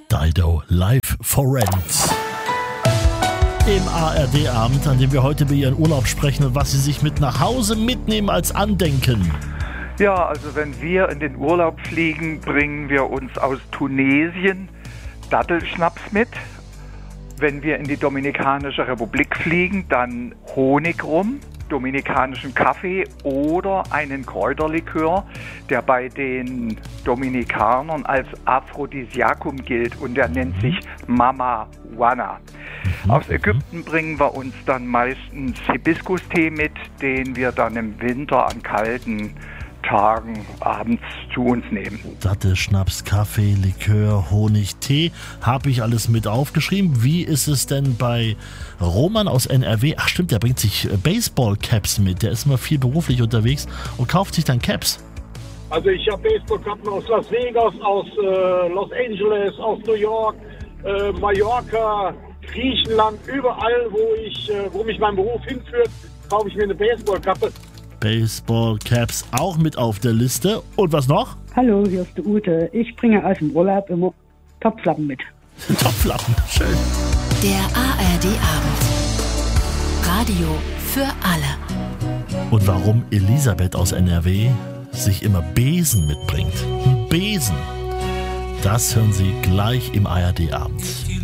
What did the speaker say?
Dido live for rent. Im ARD-Abend, an dem wir heute über Ihren Urlaub sprechen und was Sie sich mit nach Hause mitnehmen als Andenken. Ja, also wenn wir in den Urlaub fliegen, bringen wir uns aus Tunesien Dattelschnaps mit. Wenn wir in die Dominikanische Republik fliegen, dann Honigrum, dominikanischen Kaffee oder einen Kräuterlikör, der bei den Dominikanern als Aphrodisiakum gilt und der nennt sich Mamajuana. Aus Ägypten bringen wir uns dann meistens Hibiskus-Tee mit, den wir dann im Winter an kalten Tagen abends zu uns nehmen. Dattelschnaps, Kaffee, Likör, Honig, Tee, habe ich alles mit aufgeschrieben. Wie ist es denn bei Roman aus NRW? Ach stimmt, der bringt sich Baseball-Caps mit. Der ist immer viel beruflich unterwegs und kauft sich dann Caps. Also ich habe Baseballkappen aus Las Vegas, aus Los Angeles, aus New York, Mallorca, Griechenland, überall, wo mich mein Beruf hinführt, kaufe ich mir eine Baseballkappe. Baseball-Caps auch mit auf der Liste. Und was noch? Hallo, hier ist die Ute. Ich bringe aus dem Urlaub immer Topflappen mit. Topflappen, schön. Der ARD-Abend. Radio für alle. Und warum Elisabeth aus NRW sich immer Besen mitbringt. Ein Besen. Das hören Sie gleich im ARD-Abend.